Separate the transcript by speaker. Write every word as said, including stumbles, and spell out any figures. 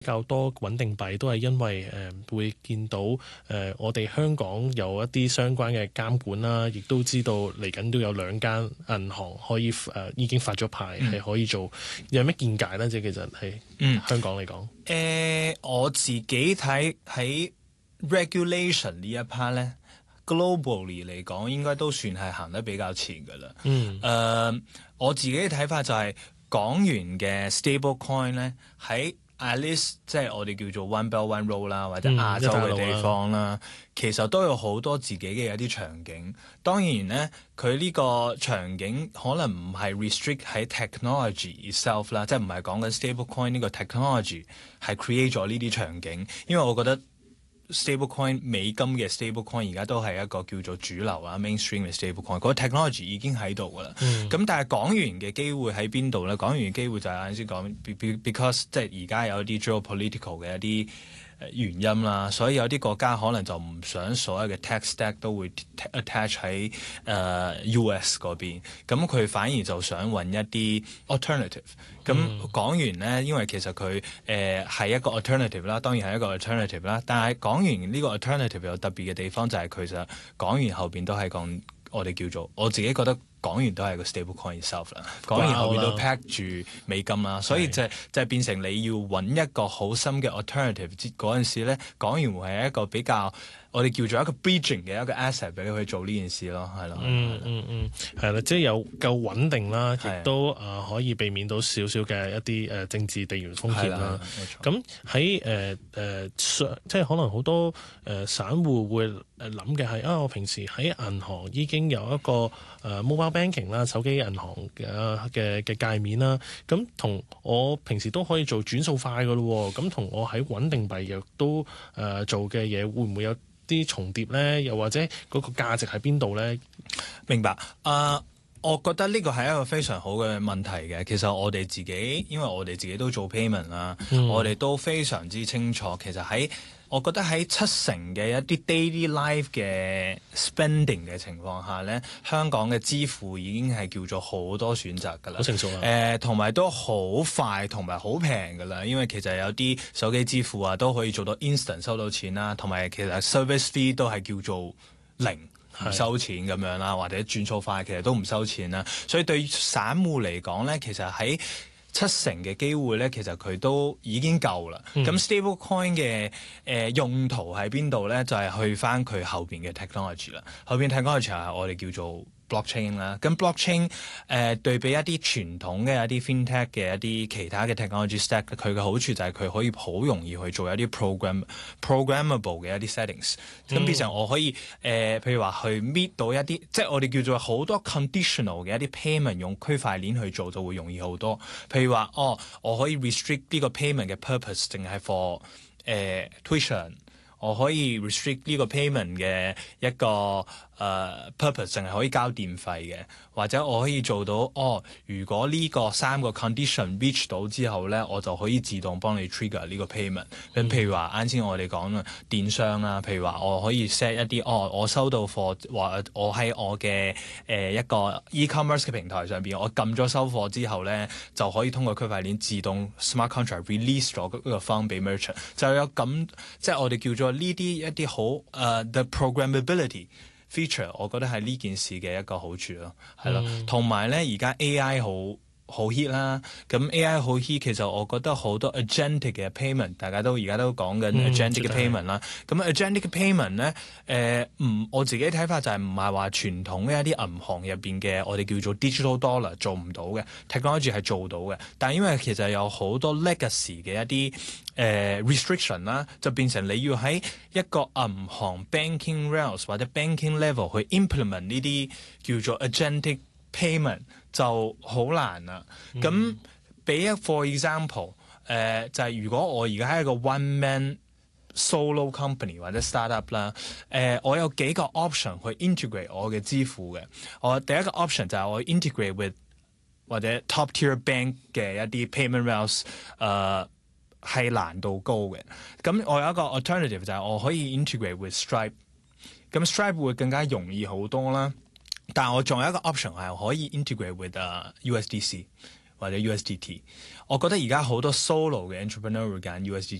Speaker 1: 較多穩定幣都係因為誒、呃、會見到誒、呃、我哋香港有一啲相關嘅監管啦，亦都知道嚟緊都有兩間銀行可以誒、呃、已經發咗牌係、嗯、可以做，有咩見解咧？即係其實係香港嚟講，誒、
Speaker 2: 嗯呃、我自己睇喺 regulation 呢一 part 咧 ，globally 嚟講應該都算係行得比較前㗎啦。嗯，誒、呃、我自己嘅睇法就係、是、港元嘅 stable coin 咧喺at least 即係我哋叫做 One Belt One Road 啦，或者亞洲嘅地方啦，嗯、其實都有好多自己嘅一啲場景。當然咧，佢呢個場景可能唔係 restrict 喺 technology itself 啦，即係唔係講緊 stable coin 呢個 technology 係 create 咗呢啲場景。因為我覺得 stable coin 美金嘅 stable coin 而家都係一個叫做主流啊 mainstream 嘅 stable coin，嗰個 technology 已經喺度㗎啦。咁、嗯、但係港元嘅機會喺邊度咧？港元嘅機會就係啱先講 because 即係而家有啲 geopolitical 嘅一啲原因啦，所以有啲國家可能就唔想所有嘅 tech stack 都會 attach 喺誒、呃、U S 嗰邊，咁佢反而就想揾一啲 alternative。咁、嗯、港元咧，因為其實佢誒係一個 alternative 啦，當然係一個 alternative 啦，但係港元呢個 alternative 有特別嘅地方就係其實港元後邊都係講我哋叫做我自己覺得。港元都係個 stable coin itself 啦，港元後面都 pack 住美金啦，所以就係、就係、變成你要揾一個好深嘅 alternative 嗰陣時咧，港元會係一個比較我哋叫做一個 bridging 嘅一個 asset 俾你去做呢件事咯，係咯。
Speaker 1: 嗯嗯嗯，係啦，即係有夠穩定啦，亦都啊、呃、可以避免到少少嘅一啲誒、呃、政治地緣風險啦。咁喺誒誒即係可能好多誒、呃、散戶會誒諗嘅係啊，我平時喺銀行已經有一個誒、呃、mobile banking 啦，手機銀行嘅嘅嘅界面啦，咁同我平時都可以做轉數快噶咯，咁同我喺穩定幣亦都誒、呃、做嘅嘢會唔會有啲重疊咧？又或者嗰個價值喺邊度咧？
Speaker 2: 明白啊。Uh我覺得呢個係一個非常好嘅問題嘅。其實我哋自己，因為我哋自己都做 payment 啦、嗯，我哋都非常之清楚。其實喺我覺得喺七成嘅一啲 daily life 嘅 spending 嘅情況下咧，香港嘅支付已經係叫做好多選擇㗎啦。好
Speaker 1: 成熟啦。誒、
Speaker 2: 呃，同埋都好快，同埋好平㗎啦。因為其實有啲手機支付啊，都可以做到 instant 收到錢啦，同埋其實 service fee 都係叫做零。唔收錢咁樣啦，或者轉數快其實都唔收錢啦，所以對散戶嚟講咧，其實喺七成嘅機會咧，其實佢都已經夠啦。咁、嗯、stable coin 嘅誒、呃、用途喺邊度咧？就係、是、去翻佢後邊嘅 technology 啦。後邊 technology 係我哋叫做 blockchain 啦。咁 blockchain 誒、呃、對比一啲傳統嘅一啲 fintech 嘅一啲其他嘅 technology stack，佢嘅好處就係佢可以好容易去做一啲 program programmable 嘅一啲 settings。咁變成我可以誒、呃，譬如話去 meet 到一啲，即係我哋叫做好多 conditional 嘅一啲 payment， 用區塊鏈去做就會容易好多。譬如話，哦，我可以 restrict 呢個 payment 嘅 purpose，淨係 for 誒、呃、tuition。我可以 restrict 呢個 payment 嘅一個誒、uh, purpose，淨係可以交電費嘅，或者我可以做到哦。如果呢個三個 condition reach 到之後咧，我就可以自動幫你 trigger 呢個 payment。咁、嗯、譬如話啱先我哋講啦，電商啦，譬如話我可以 set 一啲哦，我收到貨，話我喺我嘅誒、呃、一個 e-commerce 嘅平台上邊，我撳咗收貨之後咧，就可以通過區塊鏈自動 smart contract release 咗嗰個 fund 俾 merchant。就有咁即係我哋叫做呢啲一啲好誒、uh, the programmability feature， 我覺得係呢件事嘅一個好處咯，係咯、嗯。同埋咧，而家 A I 好好 hit 啦，咁 A I 好 hit，其實我覺得好多 agentic 嘅 payment， 大家都而家都講緊 agentic 嘅 payment 啦。咁 agentic 嘅 payment 咧，誒、呃、唔我自己睇法就係唔係話傳統嘅一啲銀行入邊嘅我哋叫做 digital dollar 做唔到嘅 technology 係做到嘅，但係因為其實有好多 legacy 嘅一啲誒、呃、restriction 啦，就變成你要喺一個銀行 banking rails 或者 banking level 去 implement 呢啲叫做 agentic payment 就好難啦。咁俾、嗯、一 for example，誒、呃、就係、是、如果我而家係一個 one man solo company 或者 startup 啦，誒、呃、我有幾個 option 去 integrate 我嘅支付嘅。我第一個 option 就係我 integrate with 或者 top tier bank 嘅一啲 payment rails，誒、呃、係難度高嘅。咁我有一個 alternative 就係我可以 integrate with Stripe， 咁 Stripe 會更加容易好多啦。但係我仲有一個 option 係可以 integrate with、uh, U S D C 或者 U S D T。我覺得而家好多 solo 嘅 entrepreneur 會揀 U S D T。